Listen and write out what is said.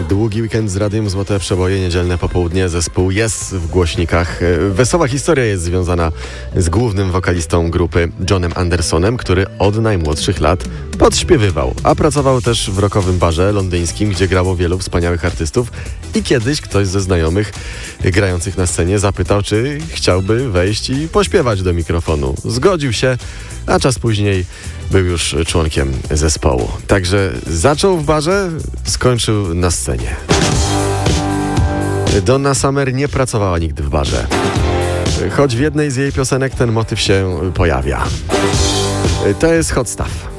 Długi weekend z Radiem Złote Przeboje, niedzielne popołudnie. Zespół jest w głośnikach. Wesoła historia jest związana z głównym wokalistą grupy Johnem Andersonem, który od najmłodszych lat podśpiewywał, a pracował też w rockowym barze londyńskim, gdzie grało wielu wspaniałych artystów. I kiedyś ktoś ze znajomych grających na scenie zapytał, czy chciałby wejść i pośpiewać do mikrofonu. Zgodził się, a czas później był już członkiem zespołu. Także zaczął w barze, skończył na scenie. Donna Summer nie pracowała nigdy w barze, choć w jednej z jej piosenek ten motyw się pojawia. To jest Hot Stuff.